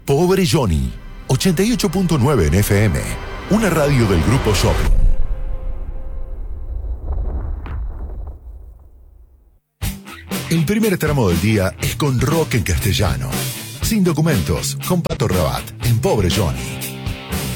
Pobre Johnny, 88.9 en FM, una radio del Grupo Shopping. El primer tramo del día es con rock en castellano. Sin documentos, con Pato Rabat, en Pobre Johnny.